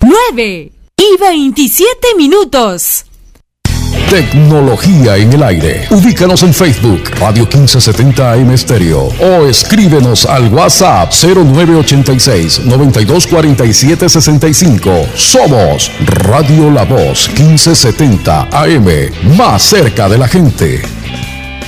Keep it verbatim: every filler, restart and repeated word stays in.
nueve y veintisiete minutos. Tecnología en el aire. Ubícanos en Facebook, Radio quince setenta A M Estéreo, o escríbenos al WhatsApp cero nueve ochenta y seis, noventa y dos cuarenta y siete sesenta y cinco. Somos Radio La Voz quince setenta A M, más cerca de la gente.